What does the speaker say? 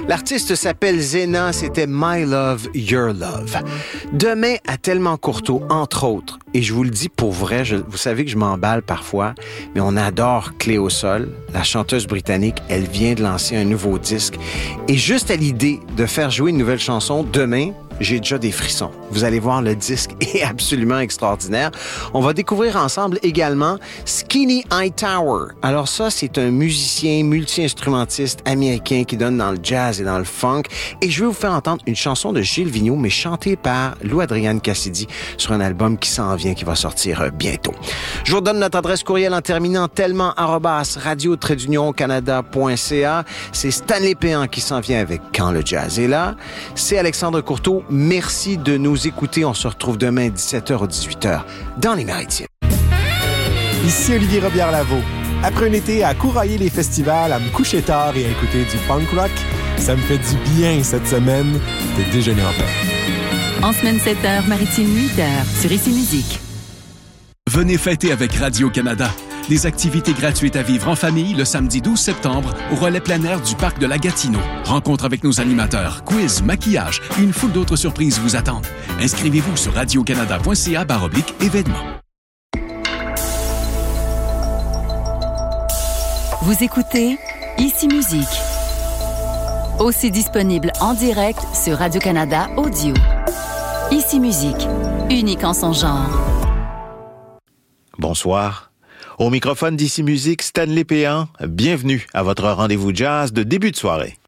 L'artiste s'appelle Zena, c'était My Love, Your Love. Demain à Tellement Courteau, entre autres, et je vous le dis pour vrai, vous savez que je m'emballe parfois, mais on adore Cléo Sol, la chanteuse britannique, elle vient de lancer un nouveau disque. Et juste à l'idée de faire jouer une nouvelle chanson demain, j'ai déjà des frissons. Vous allez voir, le disque est absolument extraordinaire. On va découvrir ensemble également Skinny Hightower. Alors ça, c'est un musicien multi-instrumentiste américain qui donne dans le jazz et dans le funk. Et je vais vous faire entendre une chanson de Gilles Vigneault, mais chantée par Lou Adrienne Cassidy sur un album qui s'en vient, qui va sortir bientôt. Je vous donne notre adresse courriel en terminant tellement@radio-canada.ca. C'est Stanley Péan qui s'en vient avec Quand le jazz est là. C'est Alexandre Courteau. Merci de nous écouter. On se retrouve demain 17h ou 18h dans les Maritimes. Ici Olivier Robillard-Lavaux. Après un été à courailler les festivals, à me coucher tard et à écouter du punk rock, ça me fait du bien cette semaine de déjeuner en paix. En semaine 7h, Maritime 8h, sur Ici Musique. Venez fêter avec Radio-Canada. Des activités gratuites à vivre en famille le samedi 12 septembre au relais plein air du parc de la Gatineau. Rencontre avec nos animateurs, quiz, maquillage et une foule d'autres surprises vous attendent. Inscrivez-vous sur radiocanada.ca/événements. Vous écoutez Ici Musique. Aussi disponible en direct sur Radio-Canada Audio. Ici Musique, unique en son genre. Bonsoir. Au microphone d'Ici Musique, Stanley Péan, bienvenue à votre rendez-vous jazz de début de soirée.